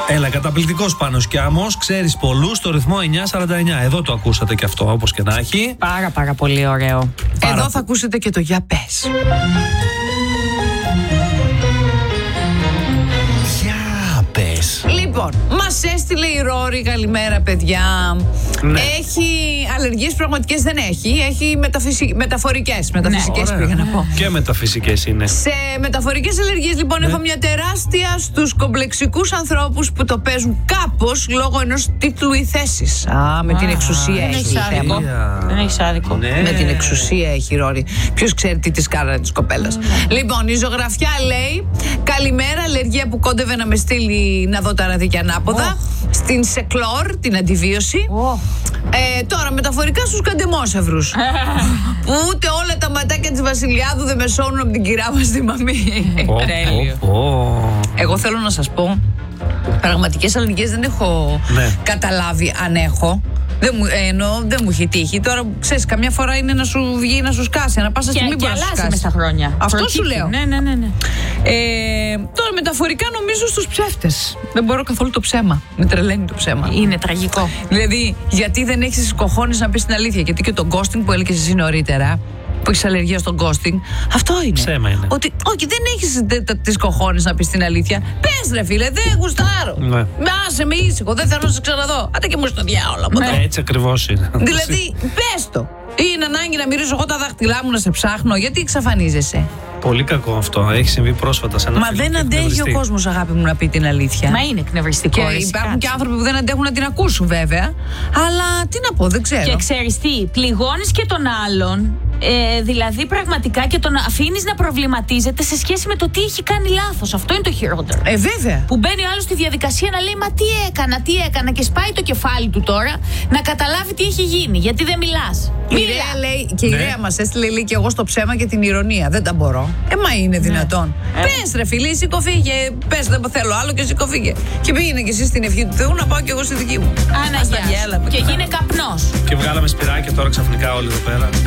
Έλα, καταπληκτικός Πάνος Κιάμος, ξέρεις πολλούς στο ρυθμό 949. Εδώ το ακούσατε και αυτό, όπως και να έχει. Πάρα πολύ ωραίο. Εδώ θα ακούσετε και το για πες. Για πες. Λοιπόν, μας έστειλε η Ρόρη, καλημέρα παιδιά. Ναι. Έχει αλλεργίες πραγματικές, δεν έχει. Έχει μεταφορικές πήγα να πω. Και μεταφυσικές είναι. Σε μεταφορικές αλλεργίες λοιπόν έχω μια τεράστια στους κομπλεξικούς ανθρώπους που το παίζουν κάπως λόγω ενός τίτλου ή θέσης. Με την εξουσία έχει θέμα. Δεν έχει άδικο. Ναι. Με την εξουσία έχει η Ρόρη. Ποιος ξέρει τι της κάνανε της κοπέλας. Λοιπόν, η ζωγραφιά λέει: καλημέρα, αλλεργία που κόντευε να με στείλει να δω τα ραδίκια ανάποδα. Στην Σεκλόρ, την αντιβίωση. Τώρα μεταφορικά στους καντεμόσαυρους. Που ούτε όλα τα ματάκια της Βασιλιάδου δεν με σώνουν από την κυρά μας τη μαμή. Εγώ θέλω να σας πω, πραγματικές αλλεργίες δεν έχω καταλάβει αν έχω. Δεν μου έχει τύχει. Τώρα ξέρεις, καμιά φορά είναι να σου βγει να σου σκάσει. Να πας στη στιγμή που να σου σκάσει. Μες στα χρόνια. Αυτό σου λέω. Ναι. Τώρα μεταφορικά νομίζω στους ψεύτες. Δεν μπορώ καθόλου το ψέμα. Με τρελαίνει το ψέμα. Είναι τραγικό. Δηλαδή, γιατί δεν έχεις τις κοχώνες να πεις την αλήθεια? Γιατί και το ghosting που έλεγες εσύ νωρίτερα, που έχεις αλλεργία στο ghosting, αυτό είναι. Ψέμα είναι. Ότι όχι, δεν έχεις τις κοχώνες να πεις την αλήθεια. Πες ρε φίλε, δεν γουστάρω. Ναι. Άσε με ήσυχο, δεν θέλω να σε ξαναδώ. Άντε και μου στο διάολο από εδώ. Έτσι ακριβώς είναι. Δηλαδή, πες το. Είναι ανάγκη να μυρίζω εγώ τα δάχτυλά μου να σε ψάχνω? Γιατί εξαφανίζεσαι? Πολύ κακό αυτό. Έχει συμβεί πρόσφατα σε ένα Μα δεν αντέχει ο κόσμος, αγάπη μου, να πει την αλήθεια. Μα είναι εκνευριστικό. Και υπάρχουν και άνθρωποι που δεν αντέχουν να την ακούσουν, βέβαια. Αλλά τι να πω, δεν ξέρω. Και ξέρεις τι, πληγώνεις και τον άλλον. Δηλαδή πραγματικά και τον αφήνεις να προβληματίζεται σε σχέση με το τι έχει κάνει λάθος. Αυτό είναι το χειρότερο. Βέβαια. Που μπαίνει ο άλλος στη διαδικασία να λέει μα τι έκανα και σπάει το κεφάλι του τώρα να καταλάβει τι έχει γίνει. Γιατί δεν μιλάς. Η Ρέα λέει, και η Ρέα μας έστειλε, λέει, και εγώ στο ψέμα και την ηρωνία. Δεν τα μπορώ. Μα είναι δυνατόν. Πες ρε φίλε, σηκωφίγε. Πες, δεν θέλω άλλο και σηκωφίγε. Και πήγαινε και εσύ στην ευχή του Θεού να πάω κι εγώ στη δική μου. Αναγκιά. Και γίνε καπνός. Και βγάλαμε σπυράκια τώρα ξαφνικά όλοι εδώ πέρα.